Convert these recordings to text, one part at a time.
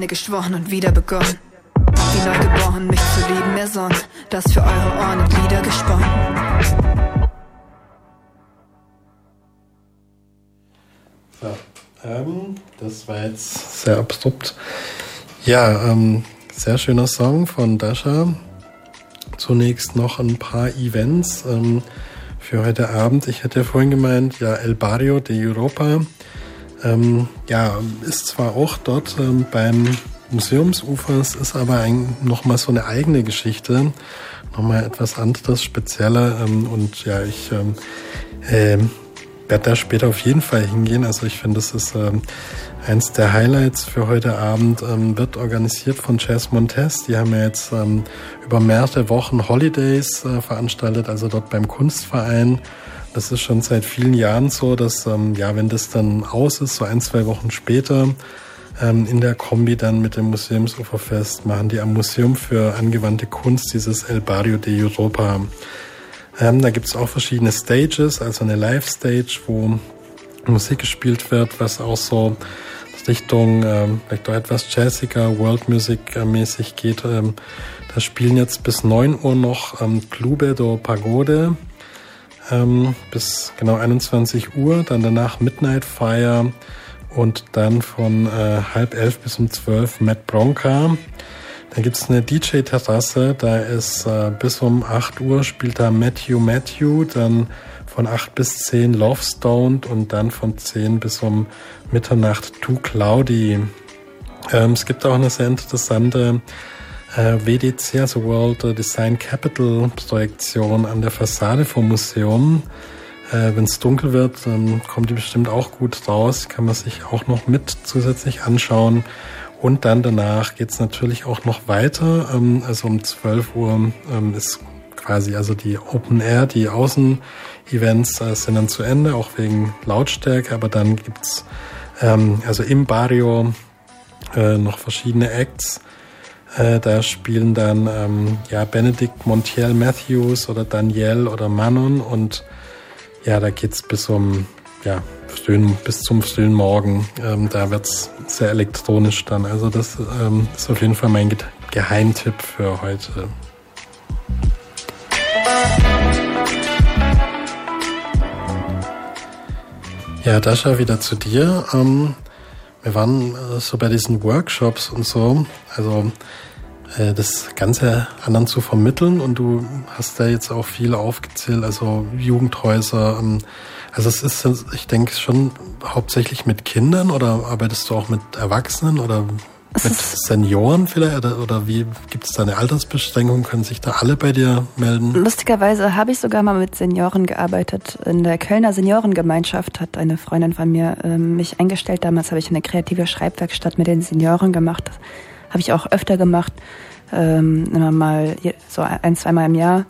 Geschworen und wieder begonnen, wie neu geboren, mich zu lieben, der Sonne, das für eure Ohren und Lieder gesponnen. So, das war jetzt sehr abrupt. Ja, sehr schöner Song von Dasha. Zunächst noch ein paar Events für heute Abend. Ich hätte vorhin gemeint, ja, El Barrio de Europa. Ja, ist zwar auch dort beim Museumsufer, es ist aber nochmal so eine eigene Geschichte, nochmal etwas anderes, spezieller und ja, ich werde da später auf jeden Fall hingehen. Also ich finde, das ist eins der Highlights für heute Abend, wird organisiert von Jazz Montes. Die haben ja jetzt über mehrere Wochen Holidays veranstaltet, also dort beim Kunstverein. Das ist schon seit vielen Jahren so, dass, ja, wenn das dann aus ist, so 1-2 Wochen später, in der Kombi dann mit dem Museumsuferfest, machen die am Museum für angewandte Kunst dieses El Barrio de Europa. Da gibt's auch verschiedene Stages, also eine Live-Stage, wo Musik gespielt wird, was auch so Richtung, vielleicht auch etwas jazziger, World Music mäßig geht. Da spielen jetzt bis 9 Uhr noch Clube do Pagode. Bis genau 21 Uhr, dann danach Midnight Fire und dann von 10:30 bis um 12 Matt Bronca. Dann gibt's eine DJ-Terrasse, da ist bis um 8 Uhr spielt da Matthew, dann von 8 bis 10 Love Stoned und dann von 10 bis um Mitternacht Too Cloudy. Es gibt auch eine sehr interessante WDC, also World Design Capital Projektion an der Fassade vom Museum. Wenn es dunkel wird, kommt die bestimmt auch gut raus, kann man sich auch noch mit zusätzlich anschauen. Und dann danach geht's natürlich auch noch weiter. Also um 12 Uhr ist quasi also die Open Air, die Außen-Events sind dann zu Ende, auch wegen Lautstärke. Aber dann gibt's also im Barrio noch verschiedene Acts. Da spielen dann ja Benedict Montiel Matthews oder Danielle oder Manon und ja, da geht's bis zum frühen Morgen. Da wird's sehr elektronisch dann. Also das ist auf jeden Fall mein Geheimtipp für heute. Ja, Dasha, wieder zu dir. Wir waren so bei diesen Workshops und so, also das Ganze anderen zu vermitteln und du hast da jetzt auch viele aufgezählt, also Jugendhäuser, also es ist, ich denke, schon hauptsächlich mit Kindern oder arbeitest du auch mit Erwachsenen oder mit Senioren vielleicht oder wie, gibt es da eine Altersbeschränkung, können sich da alle bei dir melden? Lustigerweise habe ich sogar mal mit Senioren gearbeitet. In der Kölner Seniorengemeinschaft hat eine Freundin von mir mich eingestellt. Damals habe ich eine kreative Schreibwerkstatt mit den Senioren gemacht. Das habe ich auch öfter gemacht, immer mal so 1-2 Mal im Jahr.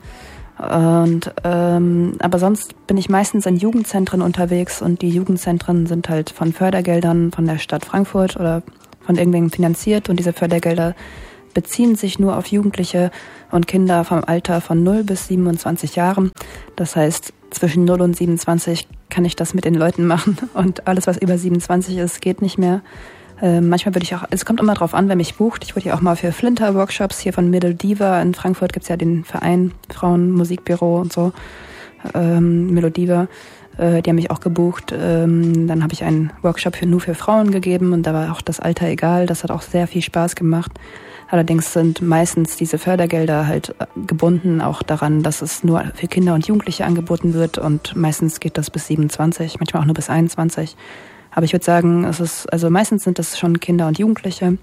Und aber sonst bin ich meistens in Jugendzentren unterwegs und die Jugendzentren sind halt von Fördergeldern von der Stadt Frankfurt oder von irgendwem finanziert und diese Fördergelder beziehen sich nur auf Jugendliche und Kinder vom Alter von 0 bis 27 Jahren. Das heißt, zwischen 0 und 27 kann ich das mit den Leuten machen und alles, was über 27 ist, geht nicht mehr. Manchmal würde ich auch, es kommt immer drauf an, wer mich bucht. Ich wurde ja auch mal für Flinter-Workshops hier von Middle Diva in Frankfurt, gibt's ja den Verein Frauenmusikbüro und so, Melodiva. Die haben mich auch gebucht. Dann habe ich einen Workshop nur für Frauen gegeben und da war auch das Alter egal. Das hat auch sehr viel Spaß gemacht. Allerdings sind meistens diese Fördergelder halt gebunden auch daran, dass es nur für Kinder und Jugendliche angeboten wird und meistens geht das bis 27, manchmal auch nur bis 21. Aber ich würde sagen, es ist, also meistens sind das schon Kinder und Jugendliche.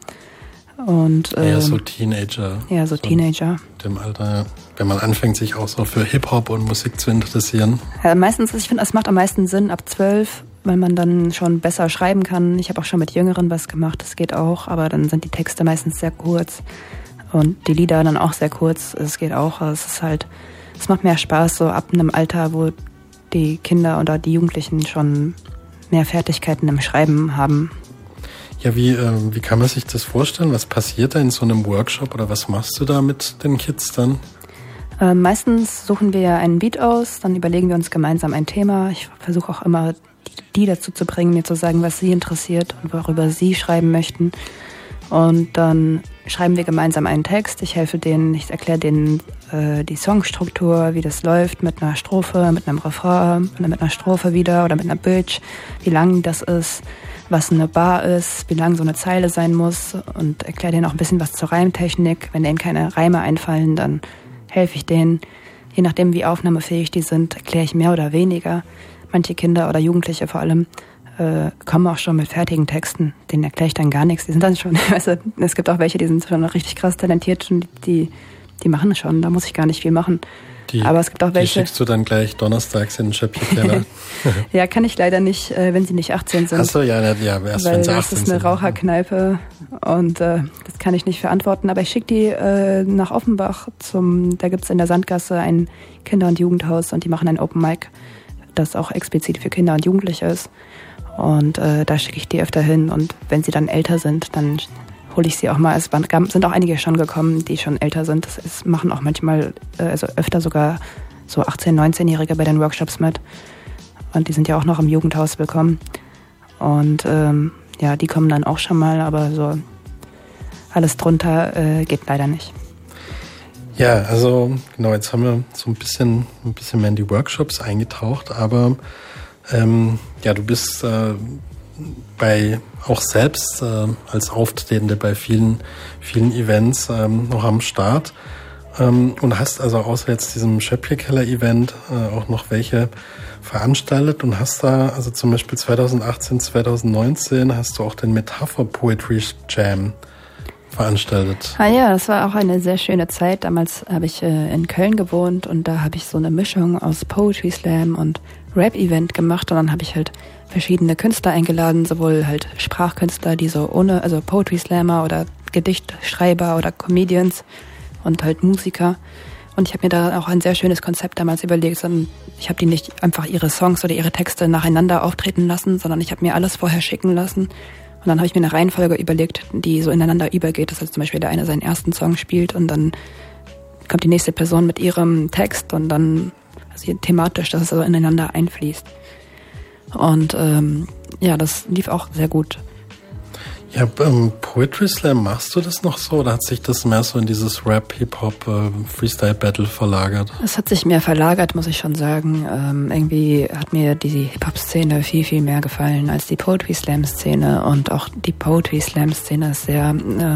Und, ja, so Teenager. Ja, so Teenager. Dem Alter, wenn man anfängt, sich auch so für Hip-Hop und Musik zu interessieren. Ja, meistens, ich finde, es macht am meisten Sinn ab 12, weil man dann schon besser schreiben kann. Ich habe auch schon mit Jüngeren was gemacht, das geht auch, aber dann sind die Texte meistens sehr kurz. Und die Lieder dann auch sehr kurz, es geht auch. Es ist halt, es macht mehr Spaß, so ab einem Alter, wo die Kinder oder die Jugendlichen schon mehr Fertigkeiten im Schreiben haben. Ja, wie kann man sich das vorstellen? Was passiert da in so einem Workshop oder was machst du da mit den Kids dann? Meistens suchen wir einen Beat aus, dann überlegen wir uns gemeinsam ein Thema. Ich versuche auch immer, die dazu zu bringen, mir zu sagen, was sie interessiert und worüber sie schreiben möchten. Und dann schreiben wir gemeinsam einen Text. Ich helfe denen, ich erkläre denen die Songstruktur, wie das läuft mit einer Strophe, mit einem Refrain, mit einer Strophe wieder oder mit einer Bridge, wie lang das ist, was eine Bar ist, wie lang so eine Zeile sein muss und erkläre denen auch ein bisschen was zur Reimtechnik. Wenn denen keine Reime einfallen, dann helfe ich denen. Je nachdem, wie aufnahmefähig die sind, erkläre ich mehr oder weniger. Manche Kinder oder Jugendliche vor allem kommen auch schon mit fertigen Texten, denen erkläre ich dann gar nichts. Die sind dann schon, also es gibt auch welche, die sind schon richtig krass talentiert und die machen schon, da muss ich gar nicht viel machen. Aber es gibt auch welche. Die schickst du dann gleich donnerstags in den Schöppchen-Keller? Ja, kann ich leider nicht, wenn sie nicht 18 sind. Ach so, ja, erst wenn sie 18 sind. Das ist eine Raucherkneipe und das kann ich nicht verantworten. Aber ich schicke die nach Offenbach da gibt's in der Sandgasse ein Kinder- und Jugendhaus und die machen ein Open Mic, das auch explizit für Kinder und Jugendliche ist. Und da schicke ich die öfter hin und wenn sie dann älter sind, dann hole ich sie auch mal. Es sind auch einige schon gekommen, die schon älter sind. Das machen auch manchmal, also öfter sogar so 18-, 19-Jährige bei den Workshops mit. Und die sind ja auch noch im Jugendhaus willkommen. Und ja, die kommen dann auch schon mal, aber so alles drunter geht leider nicht. Ja, also genau, jetzt haben wir so ein bisschen mehr in die Workshops eingetaucht, aber ja, du bist auch selbst als Auftretende bei vielen Events noch am Start und hast also außer jetzt diesem Schöppchen-Keller-Event auch noch welche veranstaltet und hast da, also zum Beispiel 2018, 2019 hast du auch den Metapher Poetry Jam veranstaltet. Ah ja, das war auch eine sehr schöne Zeit. Damals habe ich in Köln gewohnt und da habe ich so eine Mischung aus Poetry Slam und Rap-Event gemacht und dann habe ich halt verschiedene Künstler eingeladen, sowohl halt Sprachkünstler, die so also Poetry Slammer oder Gedichtschreiber oder Comedians und halt Musiker. Und ich habe mir da auch ein sehr schönes Konzept damals überlegt, sondern ich habe die nicht einfach ihre Songs oder ihre Texte nacheinander auftreten lassen, sondern ich habe mir alles vorher schicken lassen. Und dann habe ich mir eine Reihenfolge überlegt, die so ineinander übergeht. Das heißt zum Beispiel, der eine seinen ersten Song spielt und dann kommt die nächste Person mit ihrem Text und dann also thematisch, dass es also ineinander einfließt. Und ja, das lief auch sehr gut. Ja, Poetry Slam, machst du das noch so oder hat sich das mehr so in dieses Rap, Hip-Hop, Freestyle-Battle verlagert? Es hat sich mehr verlagert, muss ich schon sagen. Irgendwie hat mir die Hip-Hop-Szene viel, viel mehr gefallen als die Poetry Slam-Szene und auch die Poetry Slam-Szene ist sehr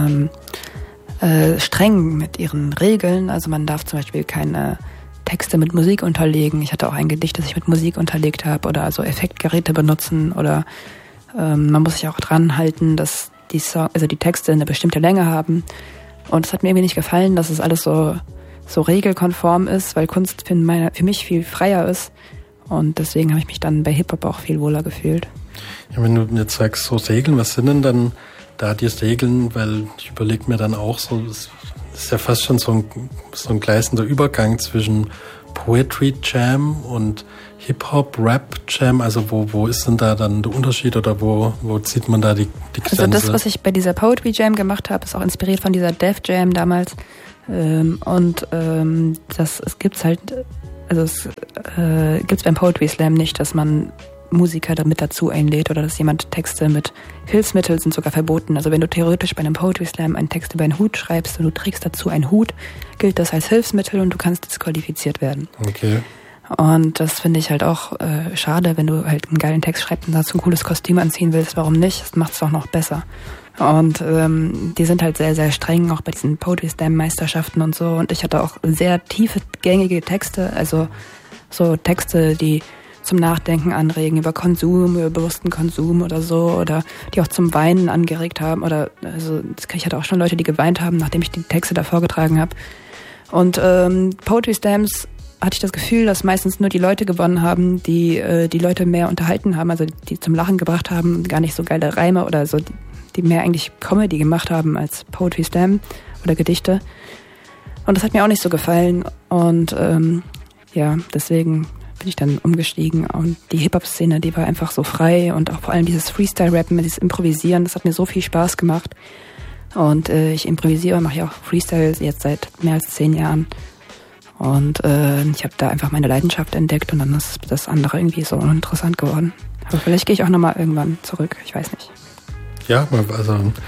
streng mit ihren Regeln. Also man darf zum Beispiel keine Texte mit Musik unterlegen. Ich hatte auch ein Gedicht, das ich mit Musik unterlegt habe oder also Effektgeräte benutzen oder man muss sich auch dran halten, dass die Texte eine bestimmte Länge haben. Und es hat mir irgendwie nicht gefallen, dass es alles so regelkonform ist, weil Kunst für mich viel freier ist. Und deswegen habe ich mich dann bei Hip-Hop auch viel wohler gefühlt. Ja, wenn du jetzt sagst, so Regeln, was sind denn dann da die Regeln? Weil ich überlege mir dann auch so, das ist ja fast schon so ein gleißender Übergang zwischen Poetry Jam und Hip-Hop, Rap Jam, also wo ist denn da dann der Unterschied oder wo zieht man da die Grenze? Also das, was ich bei dieser Poetry Jam gemacht habe, ist auch inspiriert von dieser Def Jam damals. Es gibt's beim Poetry Slam nicht, dass man Musiker damit dazu einlädt oder dass jemand Texte mit Hilfsmitteln sind sogar verboten. Also wenn du theoretisch bei einem Poetry Slam einen Text über einen Hut schreibst und du trägst dazu einen Hut, gilt das als Hilfsmittel und du kannst disqualifiziert werden. Okay. Und das finde ich halt auch schade, wenn du halt einen geilen Text schreibst und dazu ein cooles Kostüm anziehen willst. Warum nicht? Das macht es auch noch besser. Und die sind halt sehr, sehr streng, auch bei diesen Poetry Slam Meisterschaften und so. Und ich hatte auch sehr tiefe, gängige Texte, also so Texte, die zum Nachdenken anregen über Konsum, über bewussten Konsum oder so, oder die auch zum Weinen angeregt haben. Oder also ich hatte auch schon Leute, die geweint haben, nachdem ich die Texte da vorgetragen habe. Und Poetry Slams hatte ich das Gefühl, dass meistens nur die Leute gewonnen haben, die die Leute mehr unterhalten haben, also die zum Lachen gebracht haben, gar nicht so geile Reime oder so, die mehr eigentlich Comedy gemacht haben als Poetry Slam oder Gedichte. Und das hat mir auch nicht so gefallen. Und ja, deswegen bin ich dann umgestiegen. Und die Hip-Hop-Szene, die war einfach so frei und auch vor allem dieses Freestyle-Rappen, dieses Improvisieren, das hat mir so viel Spaß gemacht. Und ich improvisiere, mache ja auch Freestyle jetzt seit mehr als 10 Jahren. Und ich habe da einfach meine Leidenschaft entdeckt und dann ist das andere irgendwie so interessant geworden. Aber vielleicht gehe ich auch nochmal irgendwann zurück, ich weiß nicht. Ja, also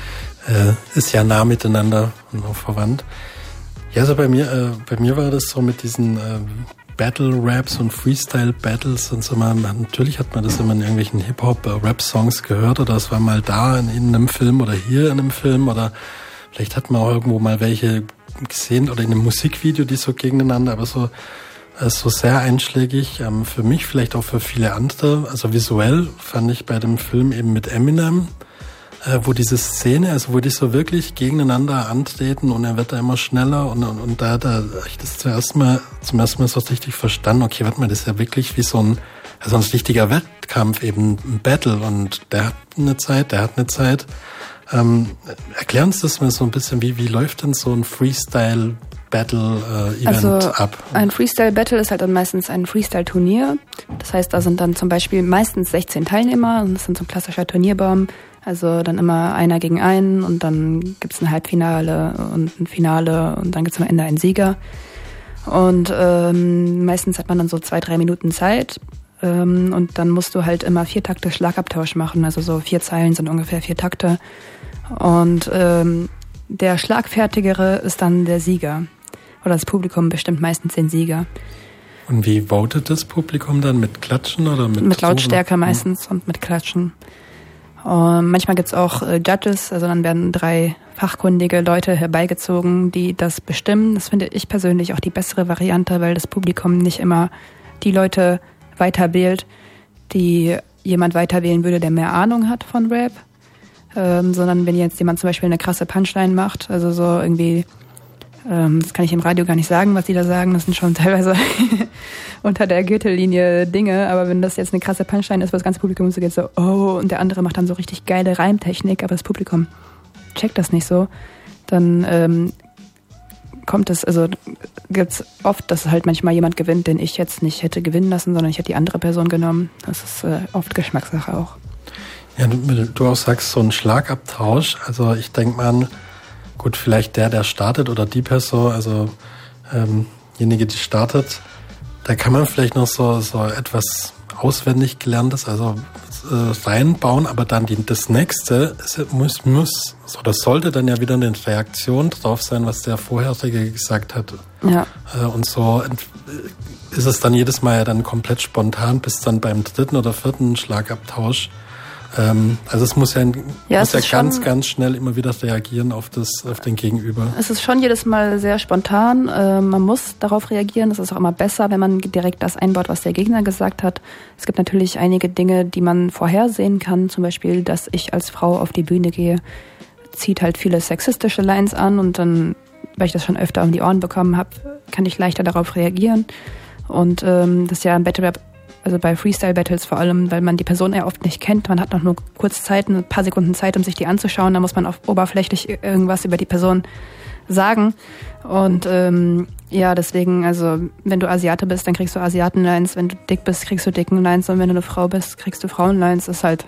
ist ja nah miteinander und auch verwandt. Ja, also bei mir war das so mit diesen Battle-Raps und Freestyle-Battles und so. Natürlich hat man das immer in irgendwelchen Hip-Hop-Rap-Songs gehört oder es war mal da in einem Film oder hier in einem Film oder vielleicht hat man auch irgendwo mal welche gesehen oder in einem Musikvideo, die so gegeneinander, aber so sehr einschlägig. Für mich, vielleicht auch für viele andere. Also visuell fand ich bei dem Film eben mit Eminem, wo diese Szene, also wo die so wirklich gegeneinander antreten und er wird da immer schneller und da ich das zum ersten Mal so richtig verstanden, okay, warte mal, das ist ja wirklich wie so ein richtiger Wettkampf, eben ein Battle und der hat eine Zeit. Erklär uns das mal so ein bisschen, wie läuft denn so ein Freestyle-Battle-Event ab? Ein Freestyle-Battle ist halt dann meistens ein Freestyle-Turnier. Das heißt, da sind dann zum Beispiel meistens 16 Teilnehmer und das sind so ein klassischer Turnierbaum. Also dann immer einer gegen einen und dann gibt's ein Halbfinale und ein Finale und dann gibt's am Ende einen Sieger. Und meistens hat man dann so 2-3 Minuten Zeit und dann musst du halt immer 4 Takte Schlagabtausch machen. Also so 4 Zeilen sind ungefähr 4 Takte. Und der Schlagfertigere ist dann der Sieger. Oder das Publikum bestimmt meistens den Sieger. Und wie votet das Publikum dann? Mit Klatschen oder mit Lautstärke meistens und mit Klatschen. Manchmal gibt's auch Judges, also dann werden 3 fachkundige Leute herbeigezogen, die das bestimmen. Das finde ich persönlich auch die bessere Variante, weil das Publikum nicht immer die Leute weiterwählt, die jemand weiterwählen würde, der mehr Ahnung hat von Rap. Sondern wenn jetzt jemand zum Beispiel eine krasse Punchline macht, also so irgendwie, das kann ich im Radio gar nicht sagen, was die da sagen, das sind schon teilweise unter der Gürtellinie Dinge, aber wenn das jetzt eine krasse Punchline ist, wo das ganze Publikum so geht, so, oh, und der andere macht dann so richtig geile Reimtechnik, aber das Publikum checkt das nicht so, dann gibt's oft, dass halt manchmal jemand gewinnt, den ich jetzt nicht hätte gewinnen lassen, sondern ich hätte die andere Person genommen. Das ist oft Geschmackssache auch. Ja, du auch sagst, so ein Schlagabtausch, also ich denke mal, gut, vielleicht der startet oder die Person, also diejenige, die startet, da kann man vielleicht noch so etwas auswendig Gelerntes, also reinbauen, aber dann das nächste muss oder sollte dann ja wieder eine Reaktion drauf sein, was der Vorherige gesagt hat. Ja. Und so ist es dann jedes Mal ja dann komplett spontan, bis dann beim 3. oder 4. Schlagabtausch. Also es muss ganz, ganz schnell immer wieder reagieren auf den Gegenüber. Es ist schon jedes Mal sehr spontan. Man muss darauf reagieren. Es ist auch immer besser, wenn man direkt das einbaut, was der Gegner gesagt hat. Es gibt natürlich einige Dinge, die man vorhersehen kann. Zum Beispiel, dass ich als Frau auf die Bühne gehe, zieht halt viele sexistische Lines an und dann, weil ich das schon öfter um die Ohren bekommen habe, kann ich leichter darauf reagieren. Und das ist ja ein Battle Rap, also bei Freestyle-Battles vor allem, weil man die Person ja oft nicht kennt. Man hat noch nur kurz Zeit, ein paar Sekunden Zeit, um sich die anzuschauen. Da muss man auch oberflächlich irgendwas über die Person sagen. Und deswegen, also wenn du Asiate bist, dann kriegst du Asiaten-Lines. Wenn du dick bist, kriegst du Dicken-Lines. Und wenn du eine Frau bist, kriegst du Frauen-Lines. Ist halt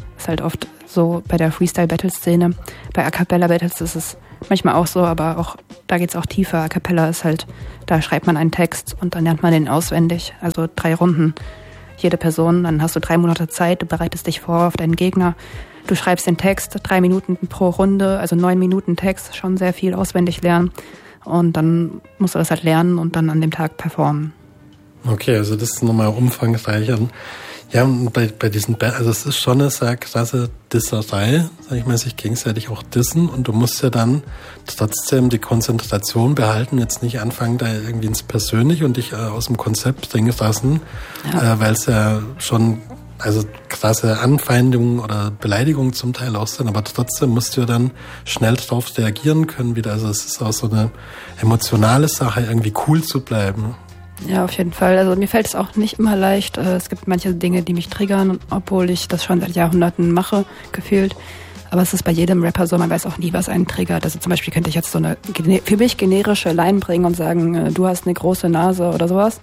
oft so bei der Freestyle-Battle-Szene. Bei A-Cappella-Battles ist es manchmal auch so, aber auch da geht's auch tiefer. A-Cappella ist halt, da schreibt man einen Text und dann lernt man den auswendig. Also 3 Runden. Jede Person, dann hast du 3 Monate Zeit, du bereitest dich vor auf deinen Gegner, du schreibst den Text, 3 Minuten pro Runde, also 9 Minuten Text, schon sehr viel auswendig lernen und dann musst du das halt lernen und dann an dem Tag performen. Okay, also das ist nochmal umfangreicher. Ja, und bei diesen, also es ist schon eine sehr krasse Disserei, sag ich mal, sich gegenseitig auch dissen und du musst ja dann trotzdem die Konzentration behalten, jetzt nicht anfangen, da irgendwie ins Persönliche und dich aus dem Konzept bringen lassen, weil es ja schon, also krasse Anfeindungen oder Beleidigungen zum Teil auch sind, aber trotzdem musst du ja dann schnell drauf reagieren können wieder, also es ist auch so eine emotionale Sache, irgendwie cool zu bleiben. Ja, auf jeden Fall. Also mir fällt es auch nicht immer leicht. Es gibt manche Dinge, die mich triggern, obwohl ich das schon seit Jahrhunderten mache, gefühlt. Aber es ist bei jedem Rapper so, man weiß auch nie, was einen triggert. Also zum Beispiel könnte ich jetzt so eine für mich generische Line bringen und sagen, du hast eine große Nase oder sowas.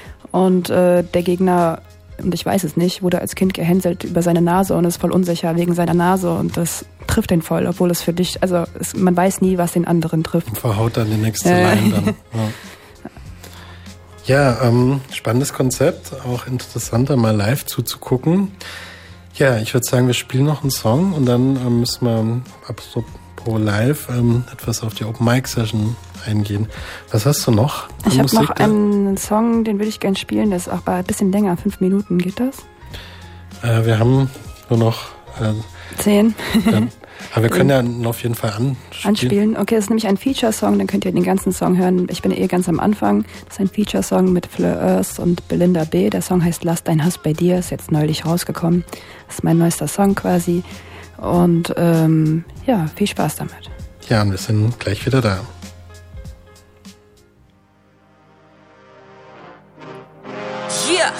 Und der Gegner, und ich weiß es nicht, wurde als Kind gehänselt über seine Nase und ist voll unsicher wegen seiner Nase und das trifft den voll, obwohl es für dich, also man weiß nie, was den anderen trifft. Und verhaut dann die nächste Line dann. Ja. Ja, spannendes Konzept, auch interessanter, mal live zuzugucken. Ja, ich würde sagen, wir spielen noch einen Song und dann müssen wir, apropos live, etwas auf die Open Mic Session eingehen. Was hast du noch? Ich habe noch einen Song, den würde ich gerne spielen. Der ist auch ein bisschen länger, 5 Minuten. Geht das? Wir haben nur noch 10. Aber wir können ja auf jeden Fall anspielen. Okay, das ist nämlich ein Feature-Song, dann könnt ihr den ganzen Song hören. Ich bin ganz am Anfang. Das ist ein Feature-Song mit Fleur Earth und Belinda B. Der Song heißt Lass dein Hass bei dir, ist jetzt neulich rausgekommen. Das ist mein neuester Song quasi. Und ja, viel Spaß damit. Ja, und wir sind gleich wieder da. Yeah.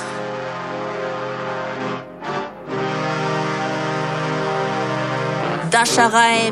Dasha Reim.